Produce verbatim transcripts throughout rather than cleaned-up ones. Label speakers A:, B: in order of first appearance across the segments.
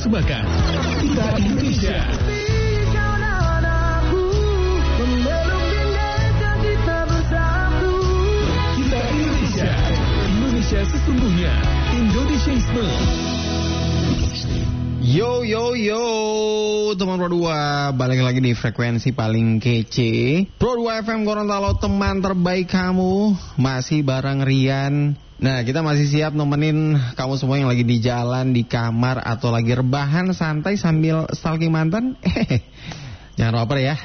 A: persembahkan Kita Indonesia. Kita Indonesia. Indonesia sesungguhnya. Indonesianisme.
B: Yo yo yo, teman Pro dua, balik lagi di frekuensi paling kece Pro dua F M Gorontalo, teman terbaik kamu. Masih bareng Rian. Nah, kita masih siap nemenin kamu semua yang lagi di jalan, di kamar, atau lagi rebahan santai sambil stalking mantan. Eh, jangan baper ya.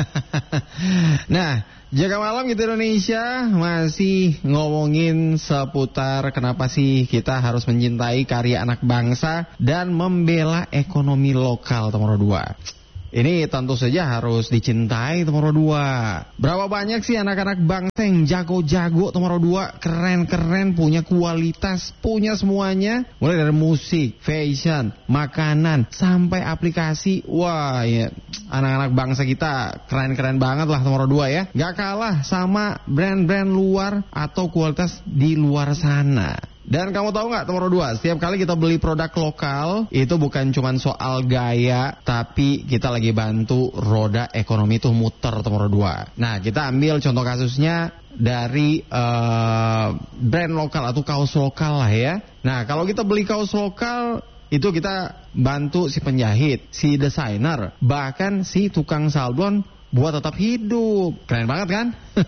B: Nah, jaga malam gitu Indonesia masih ngomongin seputar kenapa sih kita harus mencintai karya anak bangsa dan membela ekonomi lokal, teman dua. Ini tentu saja harus dicintai, teman dua. Berapa banyak sih anak-anak bangsa yang jago-jago, teman dua, keren-keren, punya kualitas, punya semuanya, mulai dari musik, fashion, makanan, sampai aplikasi. Wah, ya, anak-anak bangsa kita keren-keren banget lah, teman dua ya. Gak kalah sama brand-brand luar atau kualitas di luar sana. Dan kamu tahu nggak, teman dua, setiap kali kita beli produk lokal itu bukan cuma soal gaya, tapi kita lagi bantu roda ekonomi itu muter, teman dua. Nah, kita ambil contoh kasusnya dari uh, brand lokal atau kaos lokal lah ya. Nah, kalau kita beli kaos lokal itu kita bantu si penjahit, si desainer, bahkan si tukang sablon buat tetap hidup. Keren banget kan?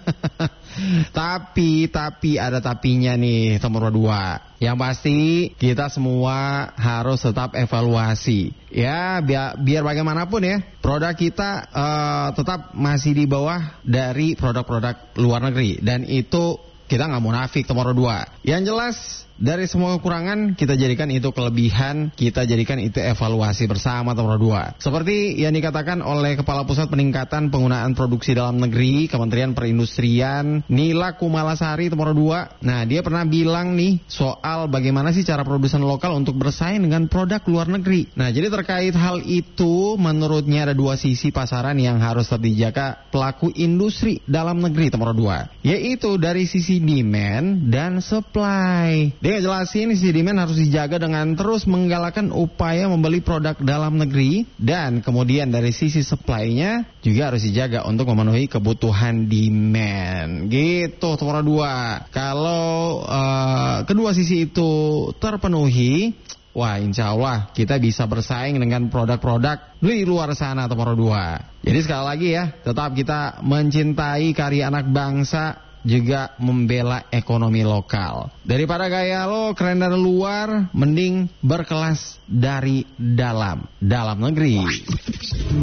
B: Tapi, tapi ada tapinya nih, teman dua. Yang pasti kita semua harus tetap evaluasi. Ya, biar, biar bagaimanapun ya, produk kita uh, tetap masih di bawah dari produk-produk luar negeri. Dan itu kita nggak munafik, teman dua. Yang jelas, dari semua kekurangan kita jadikan itu kelebihan, kita jadikan itu evaluasi bersama, teman dua. Seperti yang dikatakan oleh Kepala Pusat Peningkatan Penggunaan Produksi Dalam Negeri Kementerian Perindustrian Nila Kumalasari, teman dua. Nah, dia pernah bilang nih soal bagaimana sih cara produsen lokal untuk bersaing dengan produk luar negeri. Nah, jadi terkait hal itu, menurutnya ada dua sisi pasaran yang harus tetap dijaga pelaku industri dalam negeri, teman dua, yaitu dari sisi demand dan supply. Dia ngejelasin sisi demand harus dijaga dengan terus menggalakkan upaya membeli produk dalam negeri, dan kemudian dari sisi supply-nya juga harus dijaga untuk memenuhi kebutuhan demand. Gitu, teman dua. Kalau uh, kedua sisi itu terpenuhi, wah, insya Allah kita bisa bersaing dengan produk-produk di luar sana, teman dua. Jadi sekali lagi ya, tetap kita mencintai karya anak bangsa, juga membela ekonomi lokal. Daripada gaya lo keren dari luar, mending berkelas dari dalam, dalam negeri.